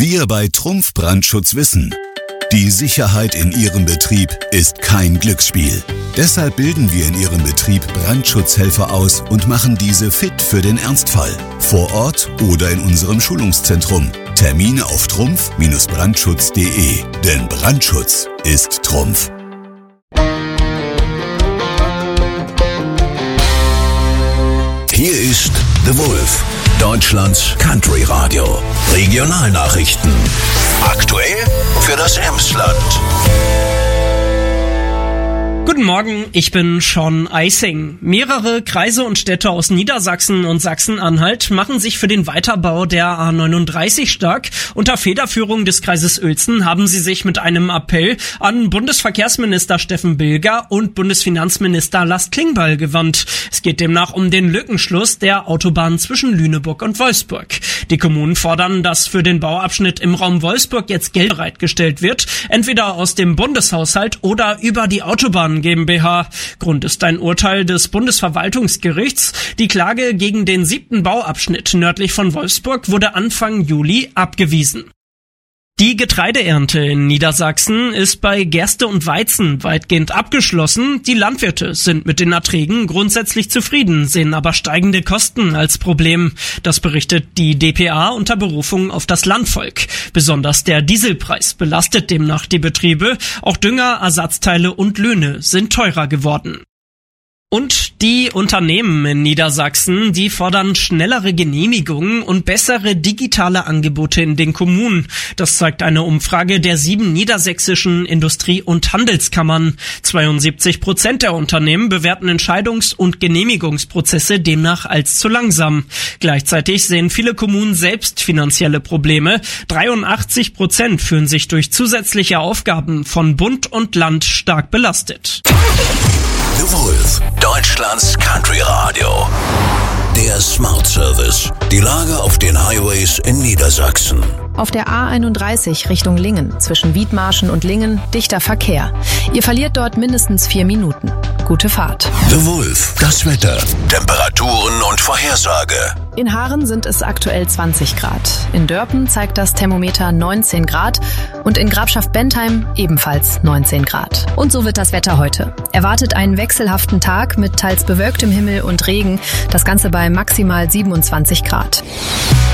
Wir bei Trumpf Brandschutz wissen, die Sicherheit in Ihrem Betrieb ist kein Glücksspiel. Deshalb bilden wir in Ihrem Betrieb Brandschutzhelfer aus und machen diese fit für den Ernstfall. Vor Ort oder in unserem Schulungszentrum. Termine auf trumpf-brandschutz.de. Denn Brandschutz ist Trumpf. Hier ist The Wolf, Deutschlands Country Radio. Regionalnachrichten. Aktuell für das Emsland. Guten Morgen, ich bin Sean Eising. Mehrere Kreise und Städte aus Niedersachsen und Sachsen-Anhalt machen sich für den Weiterbau der A39 stark. Unter Federführung des Kreises Uelzen haben sie sich mit einem Appell an Bundesverkehrsminister Steffen Bilger und Bundesfinanzminister Lars Klingbeil gewandt. Es geht demnach um den Lückenschluss der Autobahn zwischen Lüneburg und Wolfsburg. Die Kommunen fordern, dass für den Bauabschnitt im Raum Wolfsburg jetzt Geld bereitgestellt wird, entweder aus dem Bundeshaushalt oder über die Autobahn GmbH. Grund ist ein Urteil des Bundesverwaltungsgerichts. Die Klage gegen den 7. Bauabschnitt nördlich von Wolfsburg wurde Anfang Juli abgewiesen. Die Getreideernte in Niedersachsen ist bei Gerste und Weizen weitgehend abgeschlossen. Die Landwirte sind mit den Erträgen grundsätzlich zufrieden, sehen aber steigende Kosten als Problem. Das berichtet die dpa unter Berufung auf das Landvolk. Besonders der Dieselpreis belastet demnach die Betriebe. Auch Dünger, Ersatzteile und Löhne sind teurer geworden. Und die Unternehmen in Niedersachsen, die fordern schnellere Genehmigungen und bessere digitale Angebote in den Kommunen. Das zeigt eine Umfrage der 7 niedersächsischen Industrie- und Handelskammern. 72% der Unternehmen bewerten Entscheidungs- und Genehmigungsprozesse demnach als zu langsam. Gleichzeitig sehen viele Kommunen selbst finanzielle Probleme. 83% fühlen sich durch zusätzliche Aufgaben von Bund und Land stark belastet. The Wolf, Deutschlands Country Radio. Der Smart Service. Die Lage auf den Highways in Niedersachsen. Auf der A31 Richtung Lingen, zwischen Wiedmarschen und Lingen, dichter Verkehr. Ihr verliert dort mindestens 4 Minuten. Gute Fahrt. The Wolf, das Wetter, Temperaturen und Vorhersage. In Haaren sind es aktuell 20 Grad. In Dörpen zeigt das Thermometer 19 Grad und in Grafschaft Bentheim ebenfalls 19 Grad. Und so wird das Wetter heute. Erwartet einen wechselhaften Tag mit teils bewölktem Himmel und Regen. Das Ganze bei maximal 27 Grad.